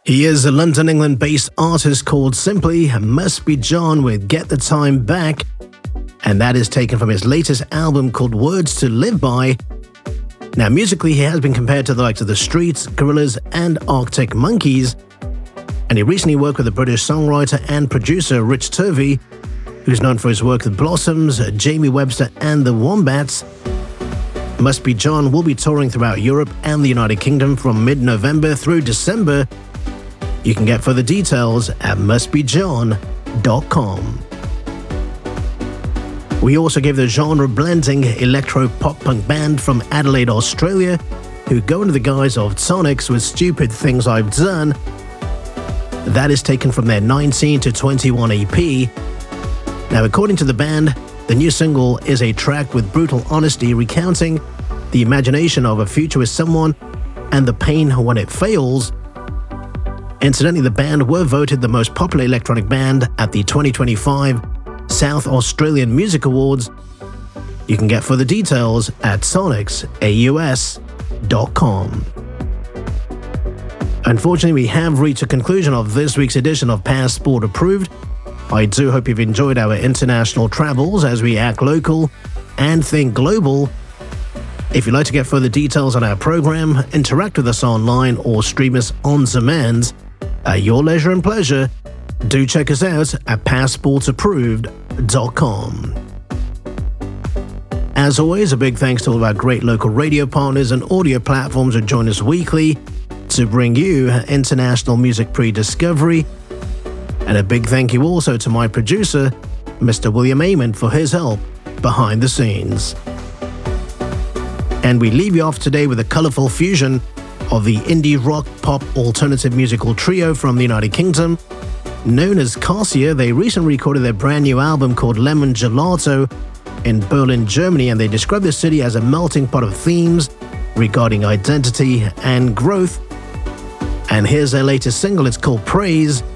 He is a London, England-based artist called simply Must Be John with Get the Time Back, and that is taken from his latest album called Words to Live By. Now, musically, he has been compared to the likes of The Streets, Gorillaz, and Arctic Monkeys, and he recently worked with the British songwriter and producer Rich Turvey, who's known for his work with Blossoms, Jamie Webster, and the Wombats. Must Be John will be touring throughout Europe and the United Kingdom from mid-November through December. You can get further details at mustbejohn.com. We also gave the genre-blending electro-pop-punk band from Adelaide, Australia, who go under the guise of Tonics with Stupid Things I've Done. That is taken from their 19 to 21 EP. Now, according to the band, the new single is a track with brutal honesty recounting the imagination of a future with someone and the pain when it fails. Incidentally, the band were voted the most popular electronic band at the 2025 South Australian Music Awards. You can get further details at sonicsaus.com. Unfortunately, we have reached a conclusion of this week's edition of Passport Approved. I do hope you've enjoyed our international travels as we act local and think global. If you'd like to get further details on our program, interact with us online, or stream us on demand at your leisure and pleasure, do check us out at passportapproved.com. As always, a big thanks to all of our great local radio partners and audio platforms who join us weekly to bring you international music pre-discovery. And a big thank you also to my producer, Mr. William Amon, for his help behind the scenes. And we leave you off today with a colourful fusion of the indie rock pop alternative musical trio from the United Kingdom. Known as Cassia, they recently recorded their brand new album called Lemon Gelato in Berlin, Germany, and they describe the city as a melting pot of themes regarding identity and growth. And here's their latest single, it's called Praise.